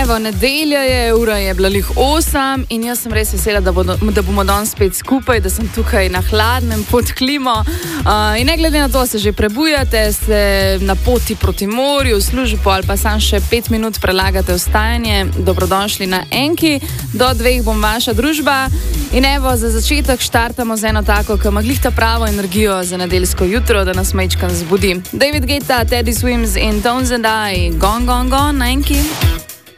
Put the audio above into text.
Evo, nedelja je, ura je bila lih 8 in jaz sem res vesela, da bomo danes spet skupaj, da sem tukaj na hladnem pod klimo. In ne glede na to, se že prebujate, ste na poti proti morju, v službo ali pa sam še 5 minut prelagate vstajanje, dobrodošli na Enki, do 2 bom vaša družba. In evo, za začetek štartamo z eno tako, ki ima glihta pravo energijo za nedeljsko jutro, da nas majčkan zbudi. David Guetta, Teddy Swims in Tones and I, Gone, Gone, Gone na Enki.